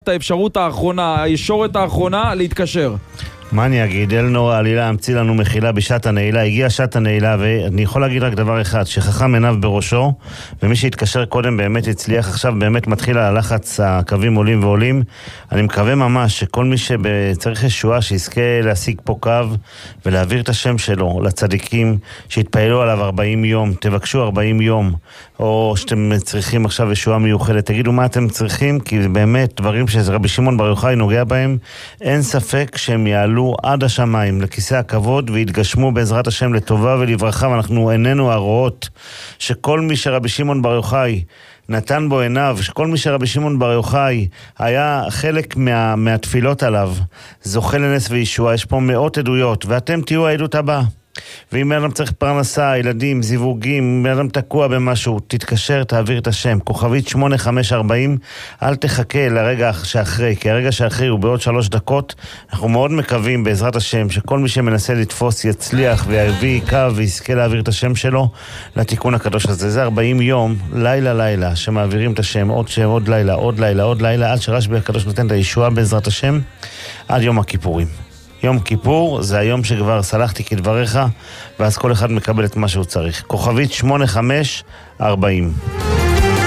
את האפשרות האחרונה, הישורת האחרונה, להתקשר. מה אני אגיד? אלנור העלילה המציא לנו מחילה בשעת הנעילה, הגיעה שעת הנעילה, ואני יכול להגיד רק דבר אחד, שחכם עיניו בראשו, ומי שהתקשר קודם באמת הצליח, עכשיו באמת מתחיל הלחץ, הקווים עולים ועולים. אני מקווה ממש שכל מי שצריך ישועה שיזכה להשיג פה קו ולהעביר את השם שלו לצדיקים שהתפעלו עליו 40 יום, תבקשו 40 יום, או שאתם צריכים עכשיו ישועה מיוחדת, תגידו מה אתם צריכים, כי זה באמת דברים שרבי שמעון בר יוחאי נוגע בהם, אין ספק שהם יעלו עד השמיים לכיסא הכבוד והתגשמו בעזרת השם לטובה ולברכה, ואנחנו עינינו הרואות שכל מי שרבי שמעון בר יוחאי נתן בו עיניו, שכל מי שרבי שמעון בר יוחאי היה חלק מהתפילות עליו זוכה לנס וישועה. יש פה מאות עדויות ואתם תהיו העדות הבאה. ואם אדם צריך פרנסה, ילדים, זיווגים, אם אדם תקוע במשהו, תתקשר, תעביר את השם, כוכבית 8540, אל תחכה לרגע שאחרי, כי הרגע שאחרי הוא בעוד 3 דקות. אנחנו מאוד מקווים בעזרת השם שכל מי שמנסה לתפוס יצליח ויביא קו ויזכה להעביר את השם שלו לתיקון הקדוש הזה. זה 40 יום, לילה שמעבירים את השם, עוד לילה, עד שרשב"י הקדוש נותן את הישועה בעזרת השם, עד יום הכיפורים. יום כיפור זה היום שכבר סלחתי כדבריך, ואז כל אחד מקבל את מה שהוא צריך. כוכבית 8540.